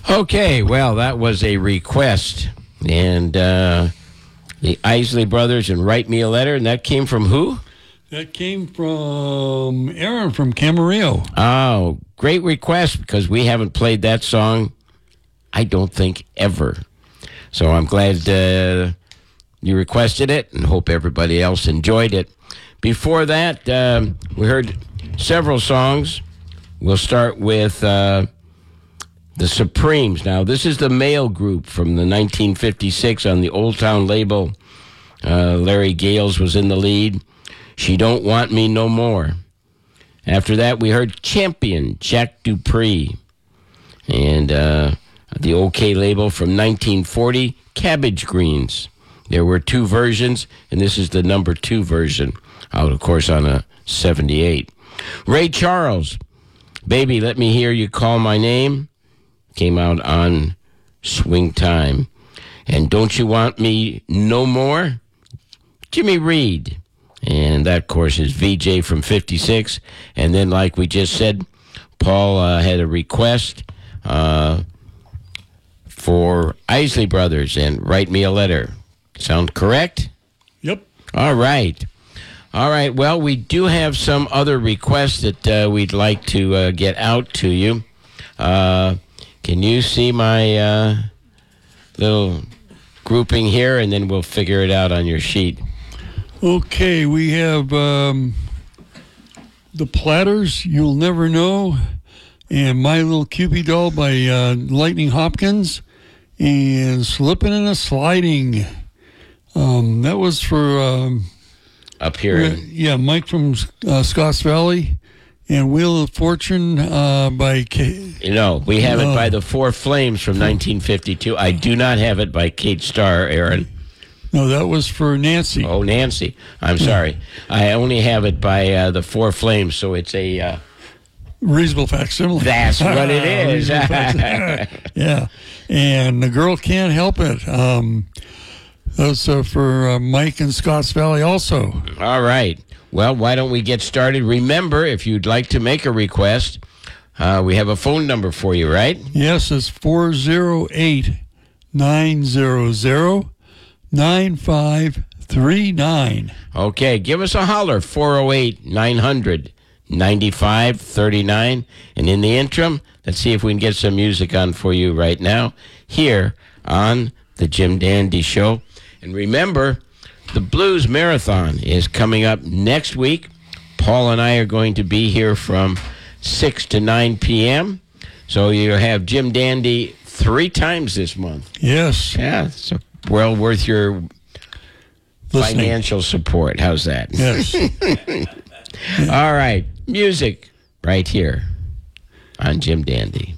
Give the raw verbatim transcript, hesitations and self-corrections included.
Okay, well, that was a request. And uh, the Isley Brothers and Write Me a Letter, and that came from who? That came from Aaron from Camarillo. Oh, great request, because we haven't played that song, I don't think, ever. So I'm glad uh, you requested it, and hope everybody else enjoyed it. Before that, um, we heard several songs. We'll start with uh, the Supremes. Now, this is the male group from the nineteen fifty-six on the Old Town label. Uh, Larry Gales was in the lead. She Don't Want Me No More. After that, we heard Champion, Jack Dupree. And uh, the OK label from nineteen forty, Cabbage Greens. There were two versions, and this is the number two version, out, of course, on a seventy-eight. Ray Charles, Baby, Let Me Hear You Call My Name, came out on Swing Time. And Don't You Want Me No More, Jimmy Reed. And that, of course, is V J from fifty-six. And then, like we just said, Paul uh, had a request uh, for Isley Brothers and Write Me a Letter. Sound correct? Yep. All right. All right. Well, we do have some other requests that uh, we'd like to uh, get out to you. Uh, can you see my uh, little grouping here? And then we'll figure it out on your sheet. Okay, we have um, The Platters, You'll Never Know, and My Little Cupid Doll by uh, Lightning Hopkins, and Slipping and a Sliding. Um, that was for... Um, Up here. uh, yeah, Mike from uh, Scotts Valley, and Wheel of Fortune uh, by... K- You know, we have No. it by the Four Flames from nineteen fifty-two. I do not have it by Kate Starr, Aaron. no, that was for Nancy. Oh, Nancy. I'm sorry. I only have it by uh, the Four Flames, so it's a... Uh, Reasonable facsimile. that's what it is. Reasonable facsimile. Yeah, and The Girl Can't Help It. Um, those are for uh, Mike in Scotts Valley also. All right. Well, why don't we get started? Remember, if you'd like to make a request, uh, we have a phone number for you, right? Yes, it's four oh eight, nine hundred, nine five three nine. Okay, give us a holler, four oh eight, nine hundred, ninety-five thirty-nine. And in the interim, let's see if we can get some music on for you right now here on the Jim Dandy Show. And remember, the Blues Marathon is coming up next week. Paul and I are going to be here from six to nine p.m. So you have Jim Dandy three times this month. Yes. Yeah, so well worth your Listening. financial support. How's that? Yes. All right, music right here on Jim Dandy.